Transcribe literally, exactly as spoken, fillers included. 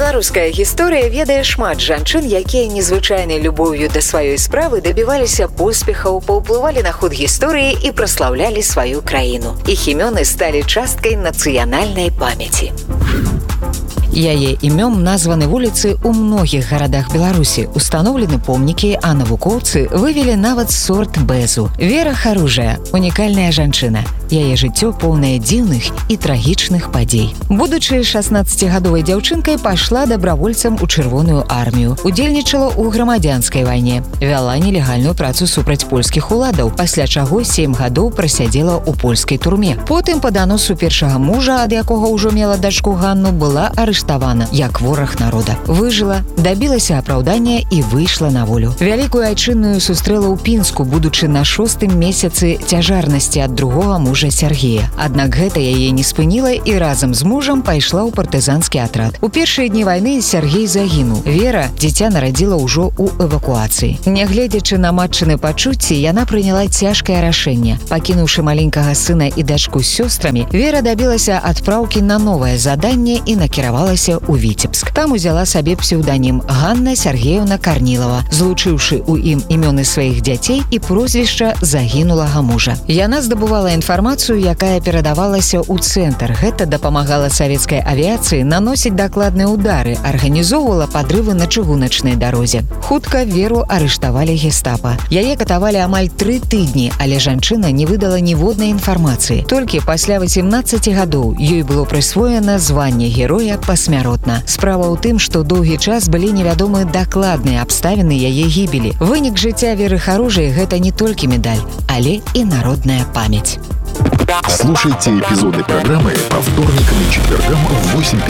Беларуская гісторыя ведае шмат жанчын, якія незвычайнай любоўю да сваёй справы дабіваліся поспехаў, паўплывалі на ход гісторыі і праслаўлялі сваю краіну. Іх імёны сталі часткай нацыянальнай памяці. Яе імём названы вуліцы ў многіх гарадах Беларусі. Устаноўлены помнікі, а навукоўцы вывелі нават сорт бэзу. Вера Харужая – унікальная жанчына. Яе жыццё поўнае дзіўных і трагічных падзей. Будучы шаснаццацігадовай дзяўчынкай, пайшла дабравольцам у чырвоную армію. Удзельнічала ў грамадзянскай вайне. Вяла нелегальную працу супраць польскіх уладаў, пасля чаго сем гадоў прасядзела ў польскай турме. Потым па даносу першага мужа, ад якога ўжо мела дачку Ганну, была арыштавана як вораг народа. Выжыла, дабілася апраўдання і выйшла на волю. Вялікую айчынную сустрэла ў Пінску, будучы на шостым месяцы цяжарнасці ад другога мужа Сергея. Аднак гэта яе не спыніла і разам з мужам пайшла ў партызанскі атрад. У першыя дні вайны Сергей загінуў. Вера дзіця нарадзіла ўжо ў эвакуацыі. Нягледзячы на матчыны пачуцці, яна прыняла цяжкае рашэнне. Пакінуўшы маленькага сына і дачку з сёстрамі, Вера дабілася адпраўкі на новае заданне і накіравалася ў Віцебск. Там узяла сабе псеўданім Ганна Сергеевна Карнілава, злучыўшы ў ім імёны сваіх дзяцей і прозвішча загінулага мужа. Яна здабывала інфармацыю, якая перадавалася ў цэнтр. Гэта дапамагала савецкай авіяцыі наносіць дакладныя ўдары, арганізоўвала падрывы на чыгуначнай дарозе. Хутка Веру арыштавалі гестапа. Яе катавалі амаль тры тыдні, але жанчына не выдала ніводнай інфармацыі. Толькі пасля васемнаццаці гадоў ёй было прысвоена званне героя пасмяротна. Справа ў тым, што доўгі час былі невядомы дакладныя абставіны яе гібелі. Вынік жыцця Веры Харужай – гэта не толькі медаль, але і народная памяць. Слушайте эпизоды программы по вторникам и четвергам в восемь